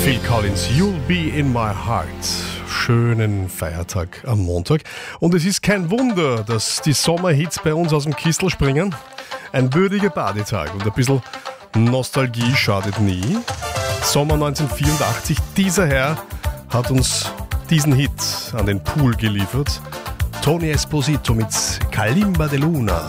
Phil Collins, You'll Be In My Heart. Schönen Feiertag am Montag. Und es ist kein Wunder, dass die Sommerhits bei uns aus dem Kistel springen. Ein würdiger Badetag und ein bisschen Nostalgie schadet nie. Sommer 1984, dieser Herr hat uns diesen Hit an den Pool geliefert. Tony Esposito mit Kalimba de Luna.